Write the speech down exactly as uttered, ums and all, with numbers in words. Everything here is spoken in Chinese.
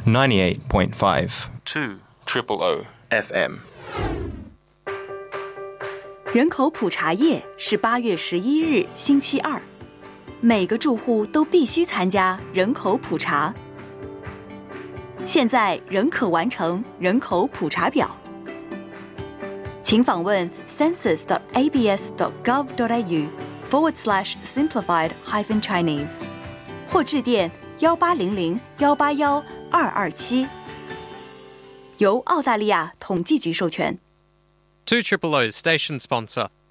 ninety-eight point five two triple O F M。 人口普查夜是八月十一日星期二，每个住户都必须参加人口普查。现在仍可完成人口普查表，请访问 census dot a b s dot gov dot a u forward slash simplified hyphen Chinese， 或致电幺八零零幺八幺二二七，由澳大利亚统计局授权。 two triple O station sponsor.